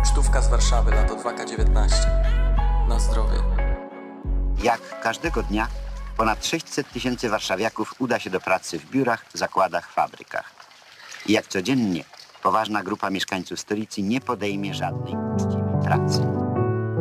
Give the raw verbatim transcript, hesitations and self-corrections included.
Pocztówka z Warszawy, lato dwa K dziewiętnaście. Na zdrowie. Jak każdego dnia ponad sześćset tysięcy warszawiaków uda się do pracy w biurach, zakładach, fabrykach. I jak codziennie poważna grupa mieszkańców stolicy nie podejmie żadnej uczciwej pracy.